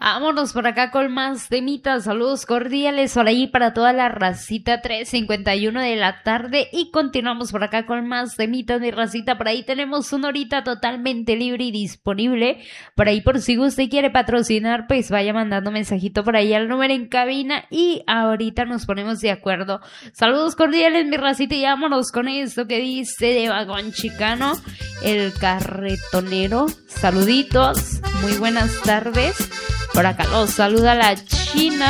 Vámonos por acá con más temitas. Saludos cordiales por ahí para toda la racita. 3:51 de la tarde y continuamos por acá con más temitas, mi racita. Por ahí tenemos una horita totalmente libre y disponible. Por ahí, por si usted quiere patrocinar, pues vaya mandando mensajito por ahí al número en cabina y ahorita nos ponemos de acuerdo. Saludos cordiales, mi racita, y vámonos con esto que dice de Vagón Chicano, el carretonero. Saluditos, muy buenas tardes. Por acá los saluda la China.